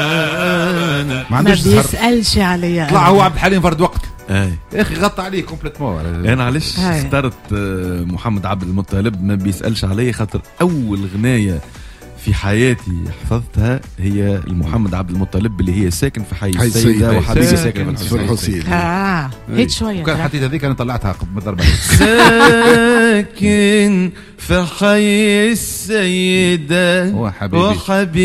ما بيسألش عليا. طلع هو عبد الحليم فرد وقت. يا اخي غطى عليه كومبليتمون. انا علاش اخترت محمد عبد المطلب ما بيسألش علي؟ خاطر اول غناية في حياتي حفظتها هي المحمد عبد المطلب اللي هي ساكن في حي السيدة وحبيبي ساكن في الحسين. هيك شوية وكان حتى هذيك انا طلعتها بالضربة. ساكن في حي السيدة وحبيبي